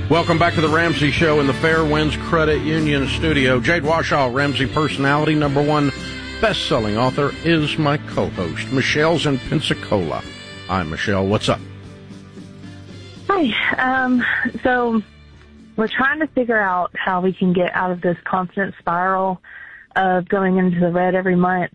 Welcome back to the Ramsey Show in the Fairwinds Credit Union studio. Jade Washoe, Ramsey personality, #1 best-selling author, is my co-host. Michelle's in Pensacola. Hi, Michelle. What's up? Hi. So we're trying to figure out how we can get out of this constant spiral of going into the red every month.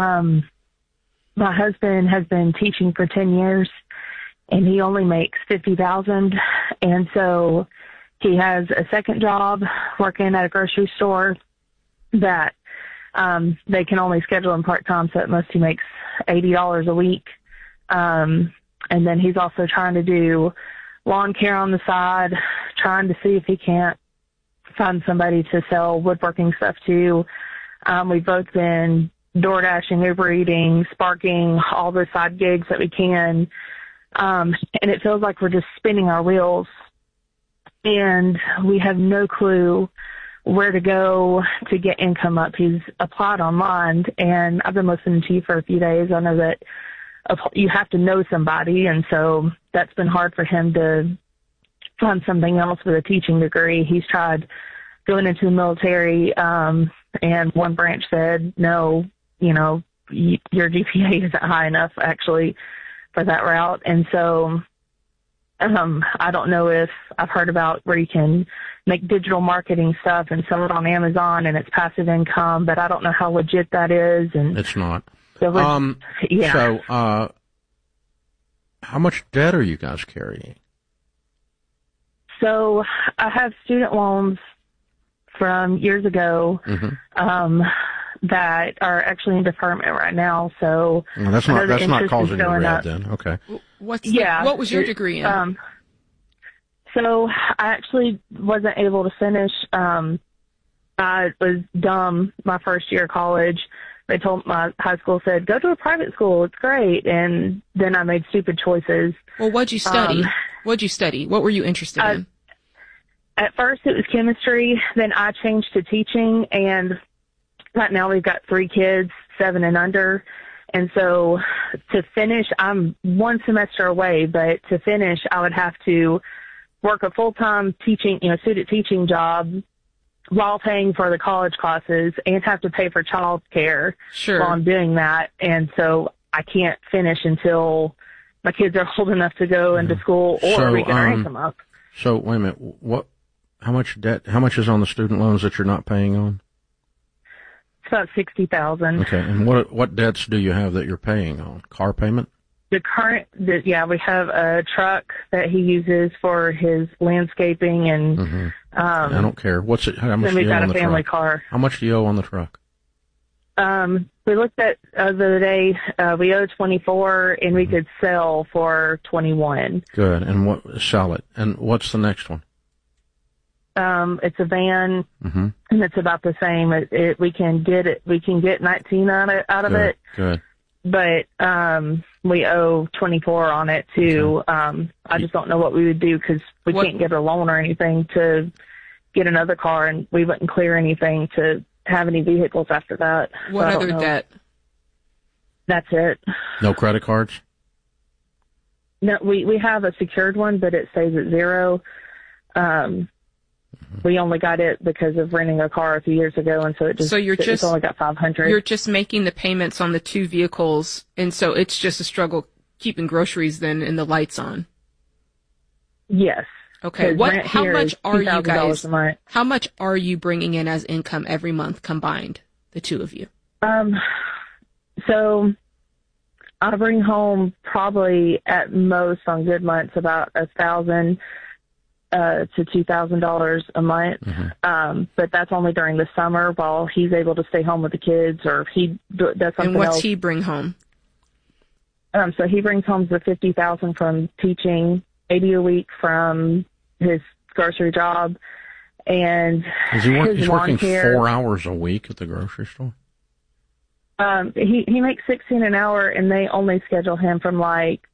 My husband has been teaching for 10 years, and he only makes $50,000, and so he has a second job working at a grocery store that they can only schedule him part-time, so at most he makes $80 a week. And then he's also trying to do lawn care on the side, trying to see if he can't find somebody to sell woodworking stuff to. We've both been DoorDashing, Uber Eating, Sparking, all the side gigs that we can. And it feels like we're just spinning our wheels, and we have no clue where to go to get income up. He's applied online, and I've been listening to you for a few days. I know that you have to know somebody, and so that's been hard for him to find something else with a teaching degree. He's tried going into the military, and one branch said, no, your GPA isn't high enough, actually, for that route. And so I don't know if I've heard about where you can make digital marketing stuff and sell it on Amazon and it's passive income, but I don't know how legit that is. And it's not. So yeah. So, how much debt are you guys carrying? So I have student loans from years ago, that are actually in deferment right now. So well, that's not causing you red then. Okay. What was your degree in? So I actually wasn't able to finish. I was dumb my first year of college. They told my high school said, go to a private school. It's great. And then I made stupid choices. Well, what'd you study? What were you interested in? At first it was chemistry. Then I changed to teaching, and right now we've got 3 kids, 7 and under. And so to finish, I'm 1 semester away, but to finish, I would have to work a full-time teaching, student teaching job while paying for the college classes and have to pay for child care while I'm doing that. And so I can't finish until my kids are old enough to go into school or we can rank them up. So wait a minute. How much is on the student loans that you're not paying on? It's about $60,000. Okay. And what debts do you have that you're paying on? Car payment? We have a truck that he uses for his landscaping and, I don't care. How much then we've got a family car. How much do you owe on the truck? We looked at the other day, we owe 24 and we could sell for 21. Good. And sell it. And what's the next one? It's a van, and it's about the same. We can get 19 out of it. Good. But we owe 24 on it too. Okay. I just don't know what we would do because we can't get a loan or anything to get another car, and we wouldn't clear anything to have any vehicles after that. What other debt? That's it. No credit cards? No, we have a secured one, but it stays at 0. We only got it because of renting a car a few years ago, and so it's only got $500. You're just making the payments on the 2 vehicles, and so it's just a struggle keeping groceries then and the lights on. Yes. Okay. How much are you guys? How much are you bringing in as income every month combined, the 2 of you? So I bring home probably at most on good months about $1,000 to $2,000 a month. But that's only during the summer while he's able to stay home with the kids or if he does something else. And what's he bring home? So he brings home the $50,000 from teaching, $80 a week from his grocery job, and he's working 4 hours a week at the grocery store? He makes $16 an hour, and they only schedule him from like